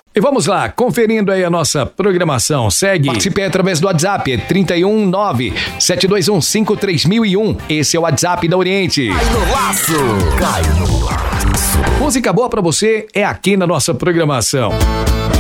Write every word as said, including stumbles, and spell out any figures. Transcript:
E vamos lá, conferindo aí a nossa programação. Segue, participe através do WhatsApp, é trinta e um, nove, sete dois um, cinco três mil e um. Esse é o WhatsApp da Oriente. Cai no laço, cai no laço. Música boa pra você é aqui na nossa programação.